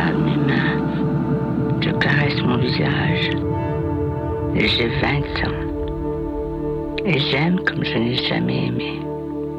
regarde mes mains, je caresse mon visage. J'ai 20 ans. Et j'aime comme je n'ai jamais aimé.